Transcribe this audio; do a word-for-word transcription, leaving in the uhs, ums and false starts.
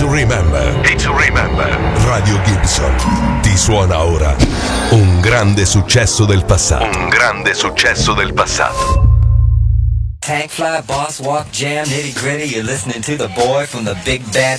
remember. Hit to remember. Radio Gibson ti suona ora un grande successo del passato. Un grande successo del passato. Tank fly, boss walk, jam, nitty gritty. You're listening to the boy from the big bad